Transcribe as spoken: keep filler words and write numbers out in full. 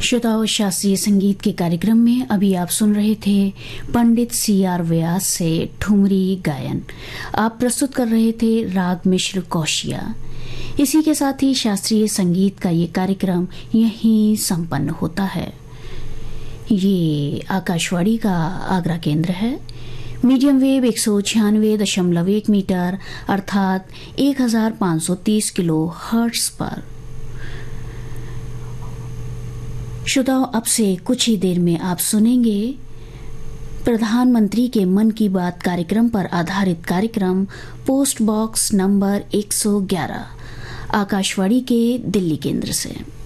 श्रोताओं, शास्त्रीय संगीत के कार्यक्रम में अभी आप सुन रहे थे पंडित सी आर व्यास से ठुमरी गायन। आप प्रस्तुत कर रहे थे राग मिश्र कौशिया। इसी के साथ ही शास्त्रीय संगीत का ये कार्यक्रम यहीं संपन्न होता है। ये आकाशवाणी का आगरा केंद्र है। मीडियम वेव एक सौ छियानवे दशमलव एक मीटर अर्थात एक हजार पाँच सौ तीस किलो हर्ट्ज पर। श्रोताओं, अब से कुछ ही देर में आप सुनेंगे प्रधानमंत्री के मन की बात कार्यक्रम पर आधारित कार्यक्रम पोस्ट बॉक्स नंबर एक सौ ग्यारह आकाशवाणी के दिल्ली केंद्र से।